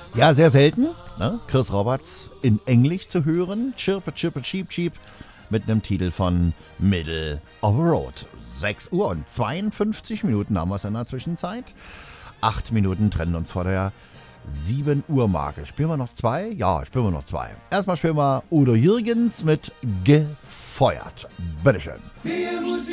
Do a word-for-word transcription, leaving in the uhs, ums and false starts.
Ja, sehr selten. Ne? Chris Roberts in Englisch zu hören. Chirpe, chirpe, cheep, cheep. Mit einem Titel von Middle of the Road. sechs Uhr und zweiundfünfzig Minuten haben wir es in der Zwischenzeit. Acht Minuten trennen uns vor der sieben Uhr Marke. Spielen wir noch zwei? Ja, spielen wir noch zwei. Erstmal spielen wir Udo Jürgens mit Gefeuert. Bitteschön.